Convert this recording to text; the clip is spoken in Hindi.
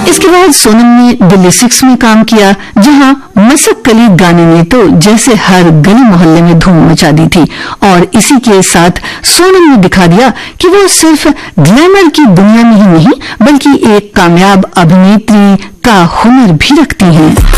इसके बाद सोनम ने दिल्ली 6 में काम किया, जहां मसक कली गाने ने तो जैसे हर गली मोहल्ले में धूम मचा दी थी। और इसी के साथ सोनम ने दिखा दिया कि वो सिर्फ ग्लैमर की दुनिया में ही नहीं बल्कि एक कामयाब अभिनेत्री का हुनर भी रखती हैं।